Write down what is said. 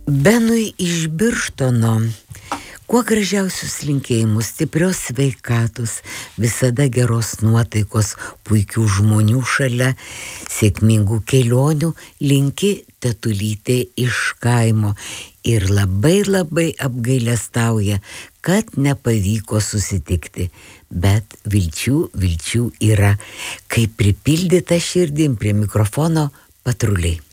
Benui iš Birštono. Kuo gražiausius linkėjimus, stiprios sveikatos, visada geros nuotaikos, puikių žmonių šalia, sėkmingų kelionių linki tetulytė iš kaimo ir labai labai apgailestauja, kad nepavyko susitikti. Bet vilčių yra, kaip pripildyta širdim. Prie mikrofono Patruliai.